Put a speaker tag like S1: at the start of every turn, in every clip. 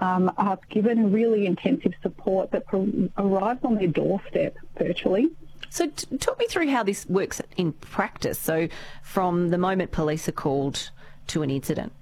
S1: are given really intensive support that arrives on their doorstep virtually.
S2: So talk me through how this works in practice. So from the moment police are called to an incident.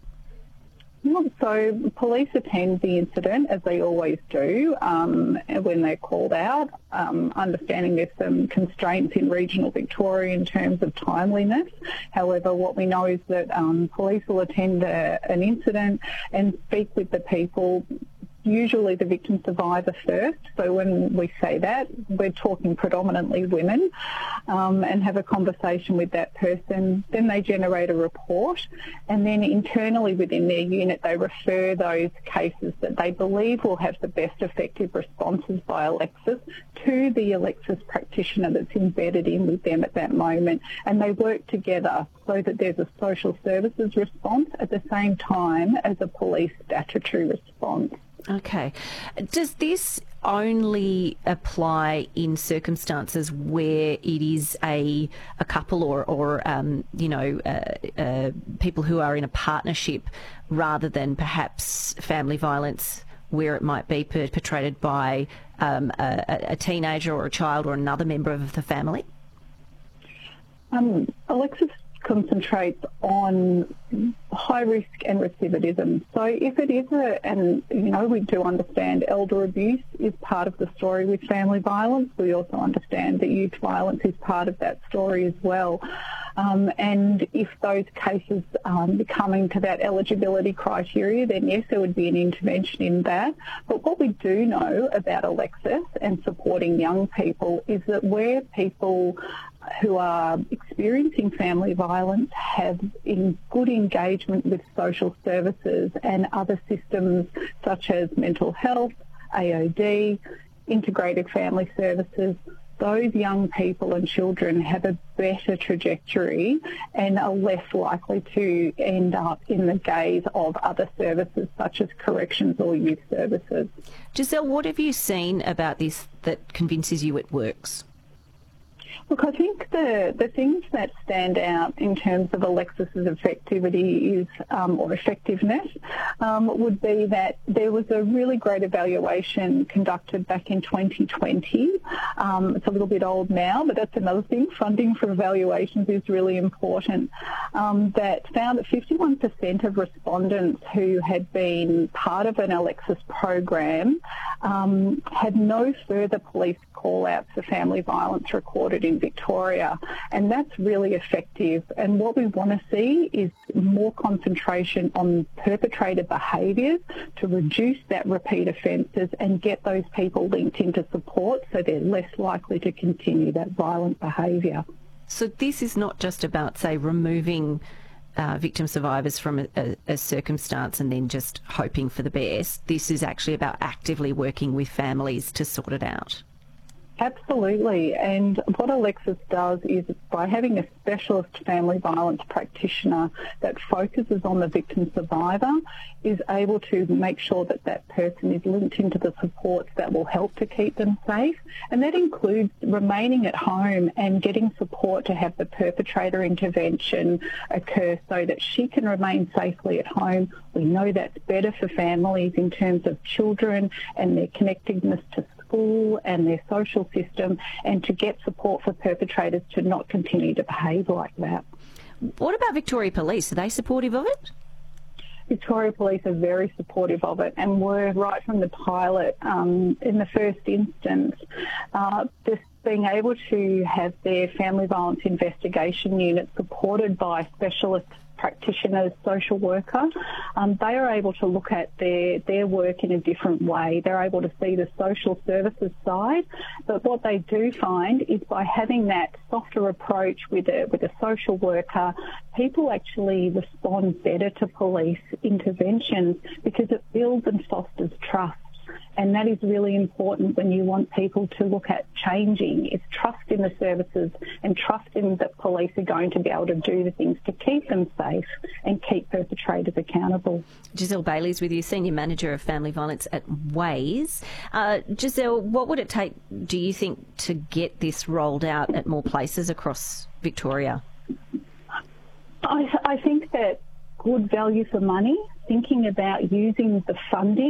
S1: So police attend the incident, as they always do, when they're called out, understanding there's some constraints in regional Victoria in terms of timeliness. However, what we know is that police will attend an incident and speak with the people, usually the victim survivor first. So when we say that, we're talking predominantly women, and have a conversation with that person. Then they generate a report, and then internally within their unit they refer those cases that they believe will have the best effective responses by Alexis to the Alexis practitioner that's embedded in with them at that moment, and they work together so that there's a social services response at the same time as a police statutory response.
S2: Okay. Does this only apply in circumstances where it is a couple or people who are in a partnership, rather than perhaps family violence where it might be perpetrated by a teenager or a child or another member of the family?
S1: Alexis concentrates on high risk and recidivism. So if it is we do understand elder abuse is part of the story with family violence. We also understand that youth violence is part of that story as well. And if those cases coming to that eligibility criteria, then yes, there would be an intervention in that. But what we do know about Alexis and supporting young people is that where people who are experiencing family violence have good engagement with social services and other systems such as mental health, AOD, integrated family services, those young people and children have a better trajectory and are less likely to end up in the gaze of other services such as corrections or youth services.
S2: Giselle, what have you seen about this that convinces you it works?
S1: Look, I think the things that stand out in terms of Alexis's effectiveness would be that there was a really great evaluation conducted back in 2020. It's a little bit old now, but that's another thing. Funding for evaluations is really important. That found that 51% of respondents who had been part of an Alexis program had no further police call-outs for family violence recorded in Victoria, and that's really effective. And what we want to see is more concentration on perpetrator behaviours to reduce that repeat offences and get those people linked into support so they're less likely to continue that violent behaviour.
S2: So this is not just about, say, removing victim survivors from a circumstance and then just hoping for the best. This is actually about actively working with families to sort it out.
S1: Absolutely, and what Alexis does is by having a specialist family violence practitioner that focuses on the victim survivor is able to make sure that that person is linked into the supports that will help to keep them safe, and that includes remaining at home and getting support to have the perpetrator intervention occur so that she can remain safely at home. We know that's better for families in terms of children and their connectedness to school and their social system, and to get support for perpetrators to not continue to behave like that.
S2: What about Victoria Police? Are they supportive of it?
S1: Victoria Police are very supportive of it and were right from the pilot in the first instance. Just being able to have their family violence investigation unit supported by specialist practitioners, social worker, they are able to look at their work in a different way. They're able to see the social services side, but what they do find is by having that softer approach with a social worker, people actually respond better to police interventions because it builds and fosters trust. And that is really important when you want people to look at changing. It's trust in the services and trust in that police are going to be able to do the things to keep them safe and keep perpetrators accountable.
S2: Giselle Bailey is with you, Senior Manager of Family Violence at Ways. Giselle, what would it take, do you think, to get this rolled out at more places across Victoria?
S1: I think that good value for money, thinking about using the funding